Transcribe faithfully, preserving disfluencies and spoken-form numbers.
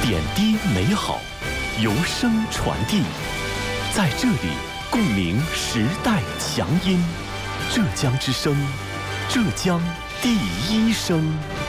点滴美好，由声传递，在这里共鸣时代强音。浙江之声，浙江第一声。